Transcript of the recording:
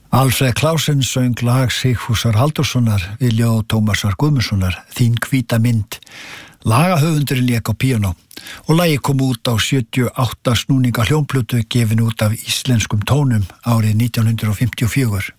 Alfreð Klausen söng lag Sigfúsar Halldórssonar við ljóð Tómasar Guðmundssonar, Þín hvíta mynd. Lagahöfundurinn lék á píanó og lagið kom út á 78 snúninga hljómplötu gefin út af íslenskum tónum árið 1954.